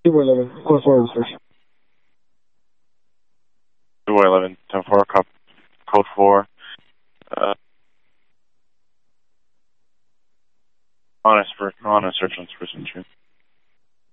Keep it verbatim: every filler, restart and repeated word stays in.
Two eleven, code four research. two eleven, ten four, cop, code four. Uh, honest for honest search on Spruce and True.